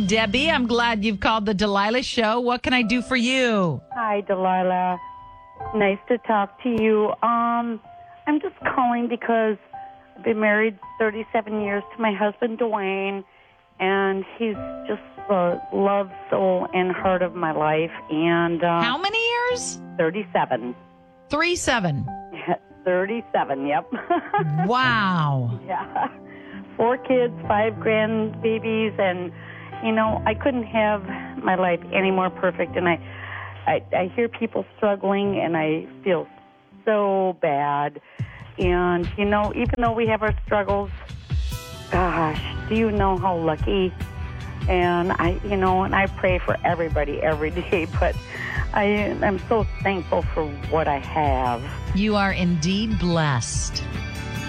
morning, Debbie. I'm glad you've called the Delilah Show. What can I do for you? Hi, Delilah. Nice to talk to you. I'm just calling because I've been married 37 years to my husband, Dwayne, and he's just the love, soul, and heart of my life. And How many years? 37. 37. 37, yep. Wow. Yeah. 4 kids, 5 grandbabies, and, I couldn't have my life any more perfect. And I hear people struggling, and I feel so bad. And, even though we have our struggles, gosh, do you know how lucky? And I pray for everybody every day, but I'm so thankful for what I have. You are indeed blessed.